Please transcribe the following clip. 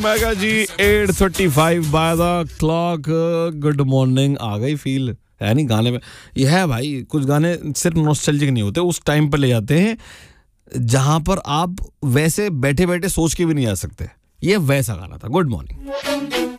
Mega ji 8:35 by the clock. Good morning आ गई feel है नहीं गाने में। ये है भाई, कुछ गाने सिर्फ नॉस्टैल्जिक नहीं होते, उस टाइम पर ले जाते हैं जहां पर आप वैसे बैठे बैठे सोच के भी नहीं आ सकते। ये वैसा गाना था। Good morning.